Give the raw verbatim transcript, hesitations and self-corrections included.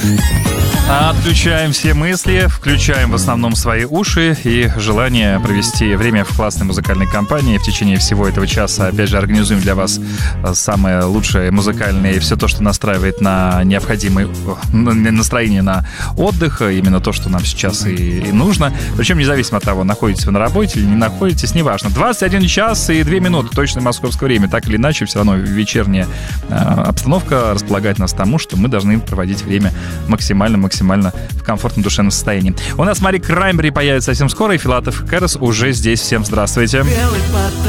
Отключаем все мысли, включаем в основном свои уши и желание провести время в классной музыкальной компании. В течение всего этого часа, опять же, организуем для вас самое лучшее музыкальное и все то, что настраивает на необходимое настроение на отдых. Именно то, что нам сейчас и, и нужно. Причем независимо от того, находитесь вы на работе или не находитесь, неважно. двадцать один час и две минуты, точное московское время. Так или иначе, все равно вечерняя э, обстановка располагает нас к тому, что мы должны проводить время максимально-максимально максимально в комфортном душевном состоянии. У нас Мари Краймбери появится совсем скоро, и Филатов Кэрос уже здесь. Всем здравствуйте.